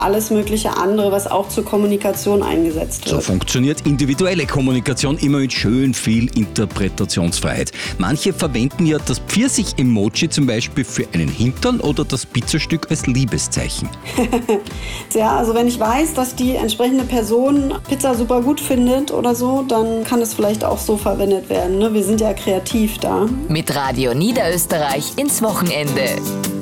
alles mögliche andere, was auch zur Kommunikation eingesetzt wird. So funktioniert individuelle Kommunikation immer mit schön viel Interpretationsfreiheit. Manche verwenden ja das Pfirsich-Emoji zum Beispiel für einen Hintern oder das Pizzastück als Liebeszeichen. Ja, also wenn ich weiß, dass die entsprechende Person Pizza super gut findet oder so, dann kann es vielleicht auch so verwendet werden. Ne? Wir sind ja kreativ da. Mit Radio Niederösterreich ins Wochenende.